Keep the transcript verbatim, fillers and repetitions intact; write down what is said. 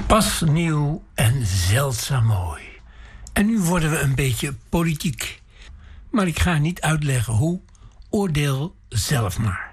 Pas nieuw en zeldzaam mooi. En nu worden we een beetje politiek. Maar ik ga niet uitleggen hoe. Oordeel zelf maar.